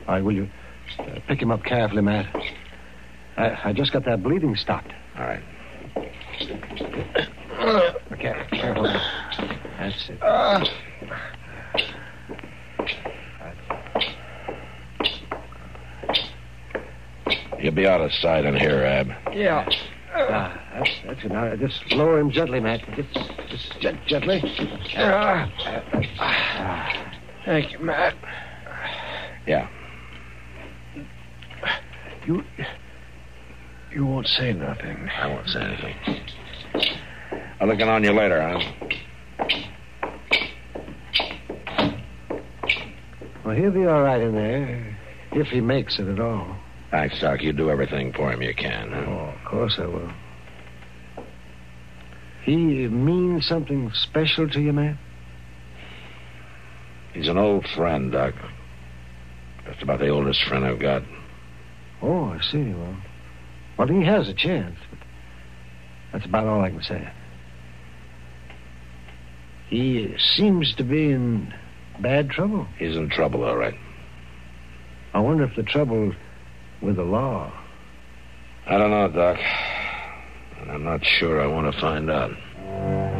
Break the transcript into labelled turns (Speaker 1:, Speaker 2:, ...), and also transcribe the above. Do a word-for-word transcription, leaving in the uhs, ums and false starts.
Speaker 1: All right, will you uh, pick him up carefully, Matt? I, I just got that bleeding stopped.
Speaker 2: All right.
Speaker 1: Okay, careful. That's it.
Speaker 2: Uh. You'll be out of sight in here, Ab.
Speaker 1: Yeah. Ah, that's, that's it. Now, just lower him gently, Matt. Just, just gent- gently. Ah.
Speaker 3: Ah. Thank you, Matt.
Speaker 2: Yeah.
Speaker 3: You... You won't say nothing.
Speaker 2: I won't say anything. I'm looking on you later, huh?
Speaker 1: Well, he'll be all right in there, if he makes it at all.
Speaker 2: Thanks, Doc. You do everything for him you can. Huh?
Speaker 1: Oh, of course I will. He means something special to you, man?
Speaker 2: He's an old friend, Doc. Just about the oldest friend I've got.
Speaker 1: Oh, I see. Well, well, he has a chance, but that's about all I can say. He seems to be in bad trouble.
Speaker 2: He's in trouble, all right.
Speaker 1: I wonder if the trouble with the law.
Speaker 2: I don't know, Doc. And I'm not sure I want to find out.